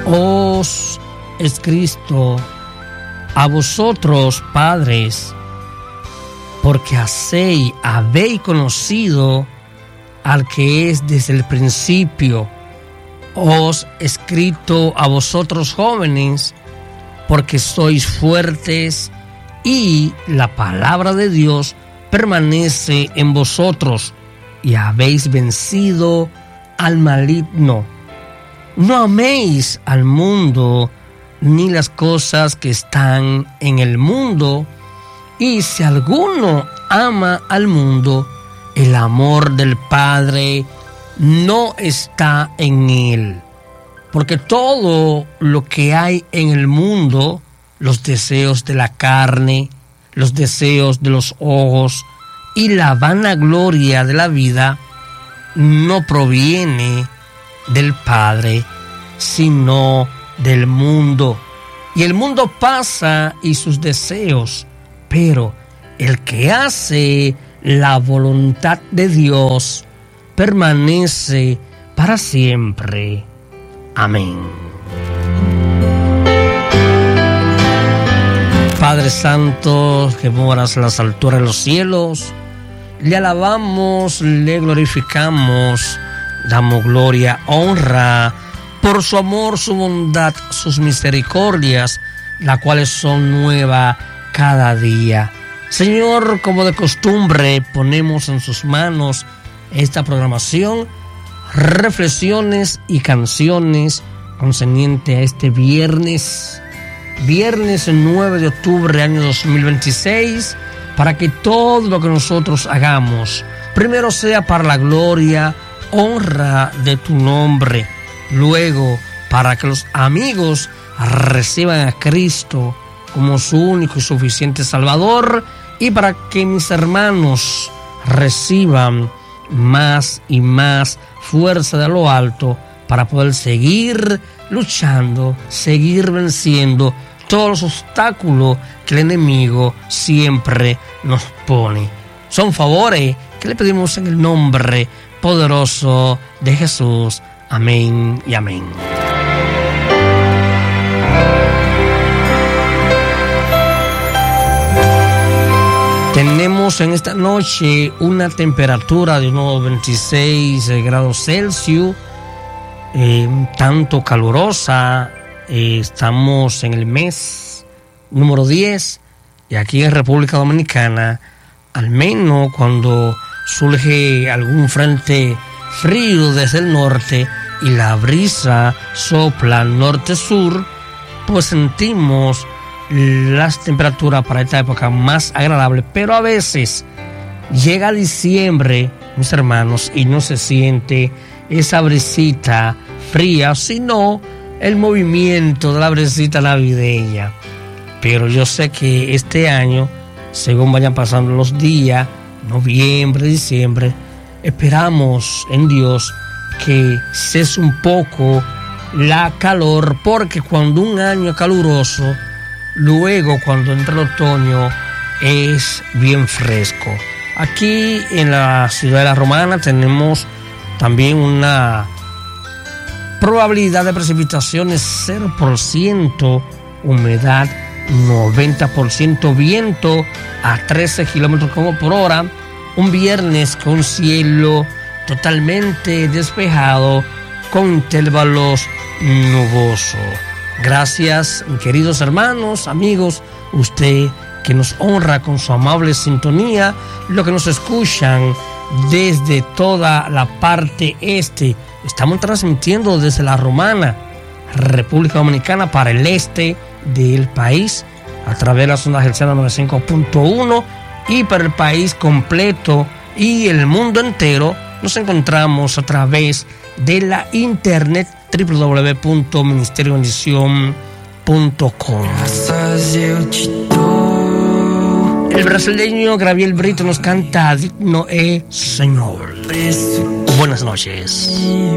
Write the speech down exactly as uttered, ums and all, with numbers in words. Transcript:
os escrito a vosotros, padres, porque hacéis, habéis conocido al que es desde el principio. Os escrito a vosotros, jóvenes, porque sois fuertes y la palabra de Dios permanece en vosotros y habéis vencido al maligno. No améis al mundo ni las cosas que están en el mundo, y si alguno ama al mundo, el amor del Padre no está en él. Porque todo lo que hay en el mundo, los deseos de la carne, los deseos de los ojos y la vanagloria de la vida, no proviene del Padre, sino del mundo. Y el mundo pasa y sus deseos, pero el que hace la voluntad de Dios permanece para siempre. Amén. Padre Santo, que moras en las alturas de los cielos, le alabamos, le glorificamos, damos gloria, honra por su amor, su bondad, sus misericordias, las cuales son nuevas cada día. Señor, como de costumbre, ponemos en sus manos esta programación, reflexiones y canciones concerniente a este viernes, viernes nueve de octubre, año dos mil veintiséis, para que todo lo que nosotros hagamos, primero sea para la gloria, honra de tu nombre, luego para que los amigos reciban a Cristo como su único y suficiente Salvador, y para que mis hermanos reciban más y más fuerza de lo alto para poder seguir luchando, seguir venciendo todos los obstáculos que el enemigo siempre nos pone. Son favores que le pedimos en el nombre poderoso de Jesús. Amén y amén. Tenemos en esta noche una temperatura de unos veintiséis grados Celsius, eh, tanto calurosa. Eh, estamos en el mes número diez, y aquí en República Dominicana, al menos cuando surge algún frente frío desde el norte y la brisa sopla norte-sur, pues sentimos las temperaturas para esta época más agradables. Pero a veces llega diciembre, mis hermanos, y no se siente esa brisita fría, sino el movimiento de la brisita navideña. Pero yo sé que este año, según vayan pasando los días, noviembre, diciembre, esperamos en Dios que cese un poco la calor, porque cuando un año es caluroso, luego cuando entra el otoño es bien fresco. Aquí en la ciudad de La Romana tenemos también una probabilidad de precipitaciones cero por ciento, humedad noventa por ciento, viento a trece kilómetros por hora. Un viernes con cielo totalmente despejado, con intervalos nubosos. Gracias, queridos hermanos, amigos, usted que nos honra con su amable sintonía, los que nos escuchan desde toda la parte este. Estamos transmitiendo desde La Romana, República Dominicana, para el este del país, a través de la zona herciana noventa y cinco punto uno, y para el país completo y el mundo entero nos encontramos a través de la internet doble u doble u doble u punto ministerio bendición punto com. El brasileño Gabriel Brito nos canta Digno é Señor. Buenas noches.